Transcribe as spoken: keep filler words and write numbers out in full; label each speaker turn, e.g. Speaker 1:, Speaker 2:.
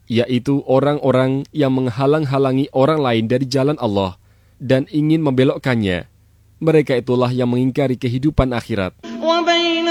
Speaker 1: yaitu orang-orang yang menghalang-halangi orang lain dari jalan Allah dan ingin membelokkannya. Mereka itulah yang mengingkari kehidupan akhirat.